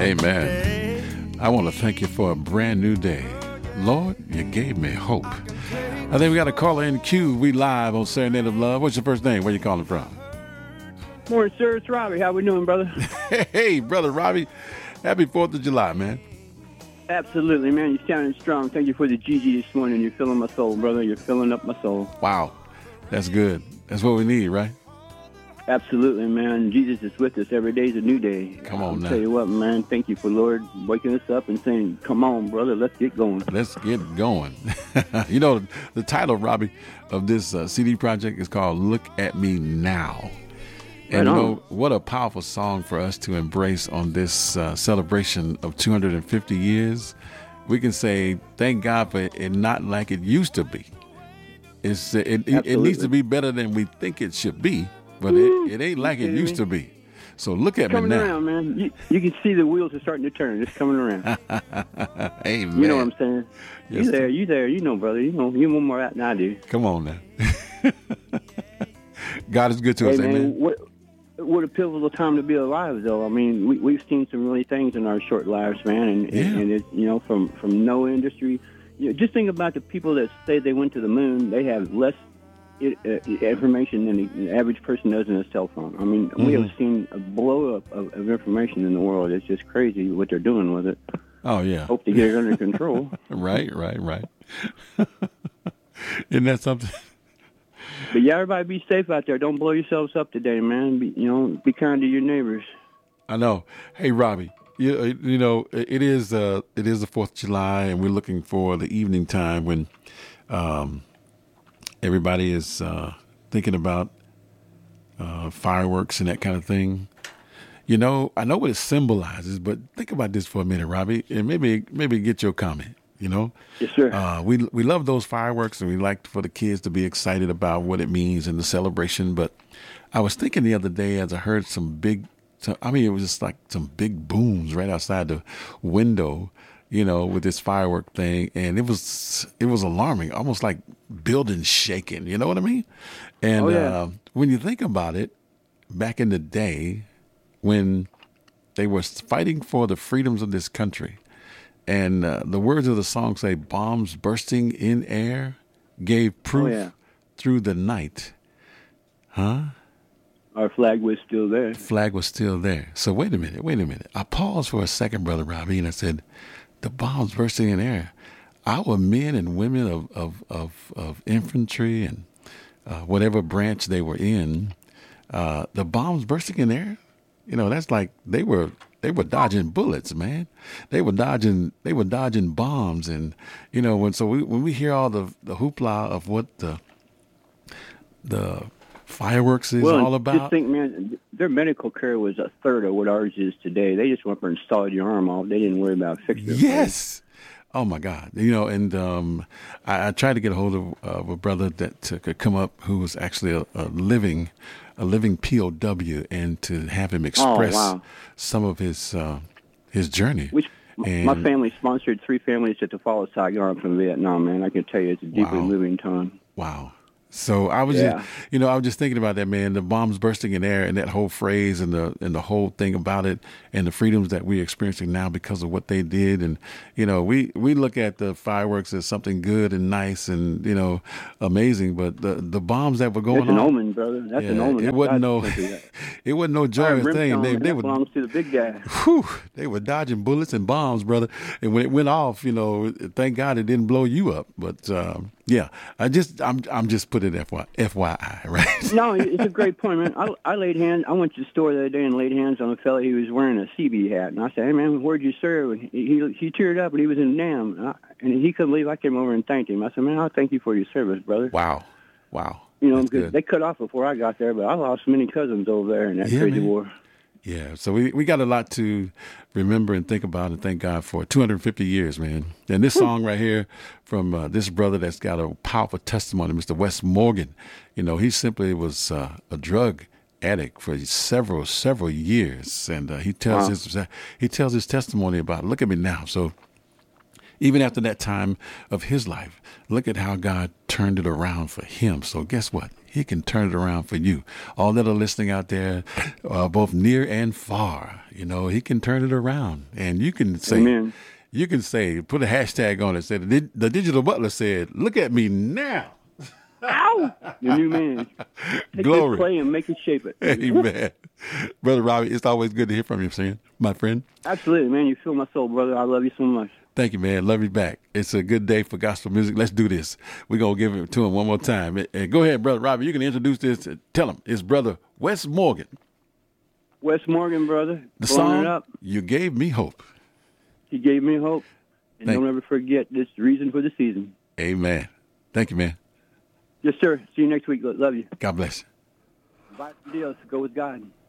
Amen. I want to thank you for a brand new day. Lord, you gave me hope. I think we got a caller in queue. We live on Serenade of Love. What's your first name? Where you calling from? Morning, sir. It's Robbie. How we doing, brother? Hey, brother Robbie. Happy 4th of July, man. Absolutely, man. You're sounding strong. Thank you for the GG this morning. You're filling my soul, brother. You're filling up my soul. Wow. That's good. That's what we need, right? Absolutely, man. Jesus is with us. Every day is a new day. Come on now. I'll tell you what, man. Thank you for Lord waking us up and saying, come on, brother, let's get going. Let's get going. You know, the title, Robbie, of this CD project is called Look at Me Now. And you know, what a powerful song for us to embrace on this celebration of 250 years. We can say, thank God for it not like it used to be. It needs to be better than we think it should be, but it ain't like it used to be. So look at me now. Coming around, man. You can see the wheels are starting to turn. It's coming around. Amen. You know what I'm saying? Yes, you there. You know, brother. You know more out than I do. Come on now. God is good to us. Amen. What a pivotal time to be alive, though. I mean, we've seen some really things in our short lives, man, and it, you know, from no industry. You know, just think about the people that say they went to the moon. They have less information than the average person does in a cell phone. I mean, we have seen a blow up of information in the world. It's just crazy what they're doing with it. Oh yeah. Hope to get it under control. Right. Isn't that something? But yeah, everybody be safe out there. Don't blow yourselves up today, man. Be kind to your neighbors. I know. Hey, Robbie, you know, it is the 4th of July, and we're looking for the evening time when everybody is thinking about fireworks and that kind of thing. You know, I know what it symbolizes, but think about this for a minute, Robbie, and maybe get your comment. You know, yes, sir. We love those fireworks, and we like for the kids to be excited about what it means in the celebration. But I was thinking the other day as I heard it was just like some big booms right outside the window, you know, with this firework thing, and it was alarming, almost like buildings shaking. You know what I mean? And when you think about it, back in the day when they were fighting for the freedoms of this country. And the words of the song say, bombs bursting in air gave proof through the night. Huh? Our flag was still there. Flag was still there. So wait a minute. I paused for a second, Brother Robbie, and I said, the bombs bursting in air. Our men and women of infantry and whatever branch they were in, the bombs bursting in air, you know, that's like they were dodging bullets, man. They were dodging bombs, and you know when we hear all the hoopla of what the fireworks is all about. Just think, man, their medical care was a third of what ours is today. They just went up and sawed your arm off. They didn't worry about fixing it. Yes. Oh my God. You know, and I tried to get a hold of a brother that could come up who was actually a living POW, and to have him express some of his journey. My family sponsored 3 families at the fall of Saigon from Vietnam, man. I can tell you it's a deeply moving time. Wow. So I was just thinking about that, man, the bombs bursting in air and that whole phrase and the whole thing about it and the freedoms that we're experiencing now because of what they did. And, you know, we look at the fireworks as something good and nice and, you know, amazing. But the bombs that were going on. That's an omen, brother. That's an omen. It wasn't no joyous thing. They belongs to the big guy. Whew, they were dodging bullets and bombs, brother. And when it went off, you know, thank God it didn't blow you up. But, I'm just putting it FYI, right? No, it's a great point, man. I laid hands. I went to the store the other day and laid hands on a fella. He was wearing a CB hat, and I said, "Hey, man, where'd you serve?" And he teared up, and he was in Nam, and he couldn't believe I came over and thanked him. I said, "Man, I'll thank you for your service, brother." Wow. You know, because they cut off before I got there, but I lost many cousins over there in that crazy war. Yeah, so we got a lot to remember and think about, and thank God for 250 years, man. And this song right here from this brother that's got a powerful testimony, Mr. Wes Morgan, you know, he simply was a drug addict for several years, and he tells his testimony about, look at me now. So Even after that time of his life, look at how God turned it around for him. So guess what? He can turn it around for you. All that are listening out there, both near and far, he can turn it around. And you can say, Amen. You can say, put a hashtag on it. Say the digital butler said, "Look at me now." Ow! The new man. Take Glory. this clay and make it shape it. Amen. Brother Robbie, it's always good to hear from you, my friend. Absolutely, man. You fill my soul, brother. I love you so much. Thank you, man. Love you back. It's a good day for gospel music. Let's do this. We're going to give it to him one more time. And go ahead, Brother Robbie. You can introduce this. Tell him. It's Brother Wes Morgan. Wes Morgan, brother. The Blowing song, it up. You Gave Me Hope. He gave me hope. And don't ever forget this reason for the season. Amen. Thank you, man. Yes, sir. See you next week. Love you. God bless. Bye, Dios. Go with God.